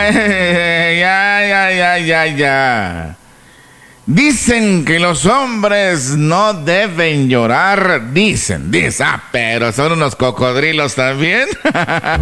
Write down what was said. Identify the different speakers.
Speaker 1: Ya. Dicen que los hombres no deben llorar, dicen, pero son unos cocodrilos también.